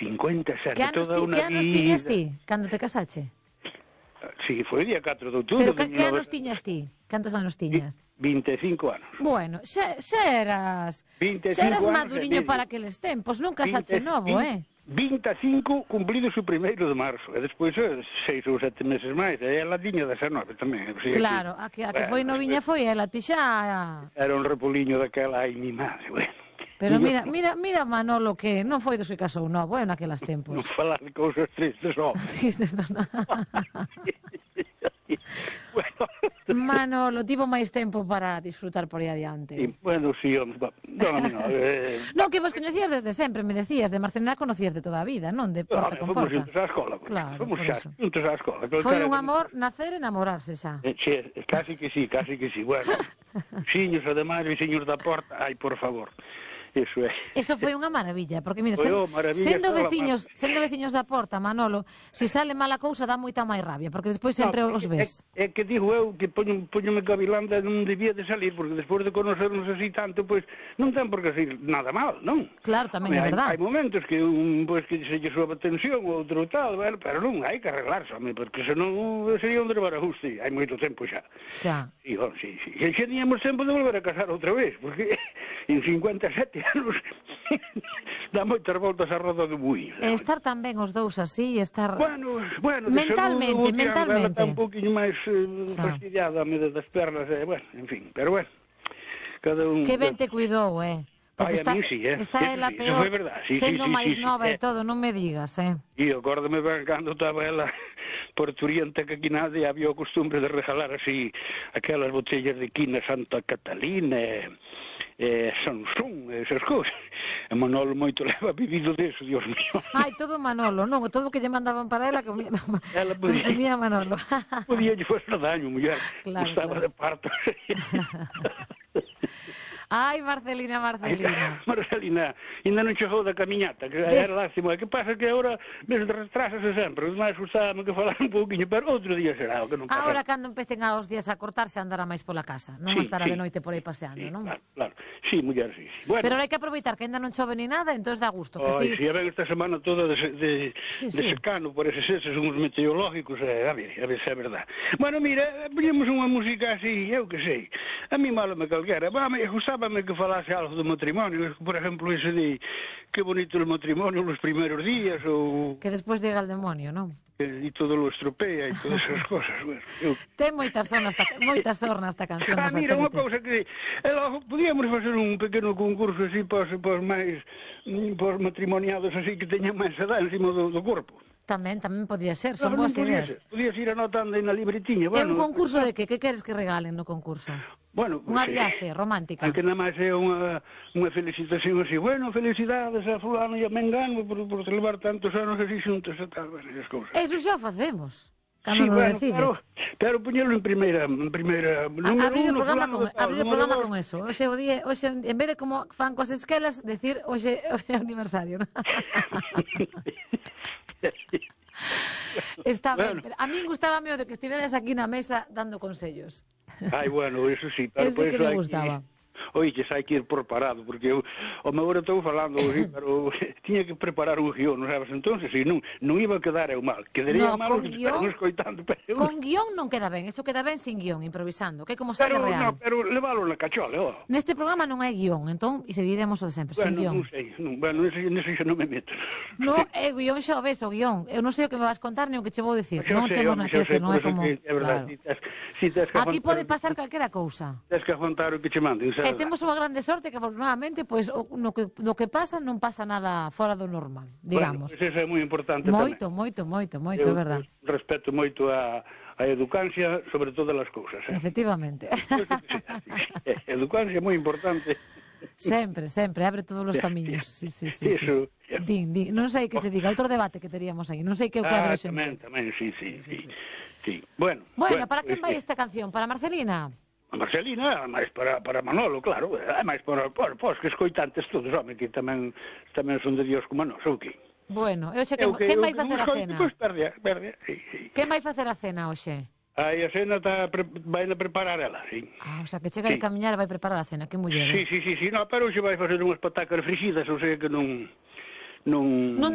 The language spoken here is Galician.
57, Que toda unha anos vida. tiñas ti, cando te casache? Sí, foi o día 4 de outubro. Pero que anos tiñas ti? Cantos anos tiñas? 25 anos. Bueno, xa eras 25 anos maduriño e medio. para aqueles tempos, non casache novo, 25 cumplidos o 1º de marzo, e despois 6 ou 7 meses máis, e ela tiña 19 tamén. O sea, Claro, a que foi noviña foi ela, ti xa... Era un repoliño daquela, ai, mi madre, bueno. Pero mira Manolo que non foi dos que casou novo, naquelas tempos. Non falar de cousas tristes, non. Tristes, non. Bueno. Manolo, tivo máis tempo para disfrutar por aí adiante. Bueno, sí, non, Non, que vos coñecías desde sempre, me decías, de Marcelina conocías de toda a vida, non? De porta con fomos porta. juntos á escola, Claro, fomos por xa eso. juntos á escola. Foi un amor nacer e enamorarse xa. Casi que sí, bueno. Xiños, ademais, veciños da porta, ai, por favor. Eso é. Eso foi unha maravilla, porque mira, sendo veciños da porta, Manolo, se sale mala cousa dá moita máis rabia, porque despois sempre os ves. É que digo eu que poñome cavilando e non debía de salir, porque despois de conocernos así tanto, pois non ten por que ser nada mal, non? Claro, tamén é verdade. Hai momentos que que se lle sobe a tensión, outro tal, pero non, hai que arreglarse, porque senón sería un desbarajuste, hai moito tempo xa. Xa. Sí, e xa tiñamos tempo de volver a casar outra vez, porque en 57 anos dá moitas voltas a roda do buí. Estar tan ben os dous así, estar... Bueno, mentalmente. Ela está un poquinho máis fastidiada das pernas, bueno, en fin, pero bueno, cada un... Que ben te cuidou, Porque a mí sí, está ela peor, sendo máis nova e todo, non me digas, E acórdame ben cando estaba ela por Turiente que aquí nadie había o costumbre de regalar así aquelas botellas de quina Santa Catalina Sansón, esas cousas. E Manolo moito leva vivido deso, Dios mío. Ai, todo Manolo, non, todo o que lle mandaban para ela consumía Manolo. Podía lle fazer daño, muller, claro, estaba de parto. Ai, Marcelina. Marcelina, ainda non chegou da camiñata, que era lástima. Que pasa que agora retrasase sempre, máis gustábame que falar un pouquinho, pero outro día será o que non pasa. Agora, cando empecen aos días a cortarse, andará máis pola casa, non estará de noite por aí paseando, non? Claro. Sí, muller, sí. Bueno. Pero hai que aproveitar que ainda non chove ni nada, entón dá gusto. Si, ven esta semana toda de secano por eses uns meteorológicos, a ver se é verdade. Bueno, mira, poñemos unha música así, eu que sei, a mí malo me calquera, gustábame que falase algo do matrimonio, por exemplo, ese de que bonito el matrimonio los primeros días, ou... Que despois llega el demonio, non? E todo lo estropea e todas esas cosas, bueno. Ten moitas sornas esta canción. Mira, unha cousa que... Podíamos facer un pequeno concurso así para máis matrimoniados así que teñan máis edad encima do corpo. Tamén podía ser, son boas ideas. Podías ir anotando aí na libretiña. É un concurso de que queres que regalen no concurso? Bueno, unha viaxe romántica. Aunque nada máis é unha felicitación así, bueno, felicidades a fulano e a mengano por celebrar tantos anos así xuntos e tal, bueno, esas cousas. Eso xa facemos, cando nos decides. Pero poñelo en primeira... Abrir o programa con eso. Oxe, en vez de como fan coas esquelas, decir, oxe, é aniversario, non? Está ben, pero a min gustábame o de que estiveras aquí na mesa dando consellos. Ai, bueno, eso sí. Eso que me gustaba. Oye, hai que ir preparado, porque eu, o meu estou falando así, pero tiña que preparar un guión, non sabes? Entonces, non iba a quedar eu mal. Quedaría mal os que estaban escoitando. Con guión non queda ben, eso queda ben sin guión, improvisando, que é como sale real. Pero levalo na cachola, Neste programa non hai guión, entón, e seguiremos o de sempre, sin guión. Non sei, nese xa non me meto. Non, é guión xa o ves, o guión. Eu non sei o que me vas contar, ni o que che vou dicir. Non temos na que decir, non é como... Aquí pode pasar calquera cousa. Tens que afrontar o que che manden, E temos unha grande sorte que, afortunadamente, no que pasa non pasa nada fora do normal, digamos. Bueno, eso é moi importante tamén. Moito, é verdade. Respeto moito a educancia sobre todas as cousas. Efectivamente. Educancia é moi importante. Sempre, abre todos os camiños. Sí. Eso. Non sei que se diga, outro debate que teríamos aí, non sei que o que abre hoxe. Tamén, sí. Bueno, para quen vai esta canción? Para Marcelina? Marcelina, máis para Manolo, claro, máis para os que escoitantes todos, home, que tamén son de Dios como nós, ou que? Bueno, e hoxe, quen vai facer a cena? Pois perde, sí. Quen vai facer a cena hoxe? Aí a cena vai a preparar ela, sí. O sea, que chega de camiñar e vai preparar a cena, que muller. Sí, pero hoxe vai facer unhas patacas frixidas, ou sea que non